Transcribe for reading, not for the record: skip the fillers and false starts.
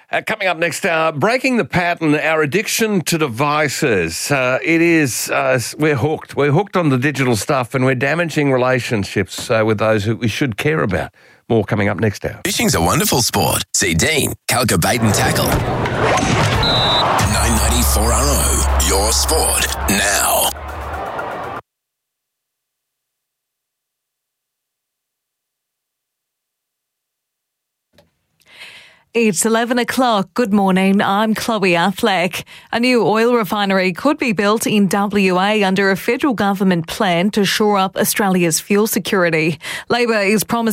Coming up next, breaking the pattern, our addiction to devices. We're hooked. We're hooked on the digital stuff and we're damaging relationships with those who we should care about. More coming up next hour. Fishing's a wonderful sport. See Dean, Calca Bait and Tackle. 994RO, your sport now. It's 11 o'clock. Good morning. I'm Chloe Affleck. A new oil refinery could be built in WA under a federal government plan to shore up Australia's fuel security. Labor is promising